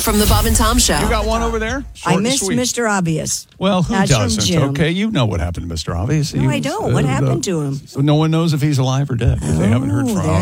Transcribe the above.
from the Bob and Tom Show. You got one over there? I missed Mr. Obvious. Well, who That's from doesn't? Jim. Okay, you know what happened to Mr. Obvious. No, I don't. What happened to him? No one knows if he's alive or dead. They haven't heard from him.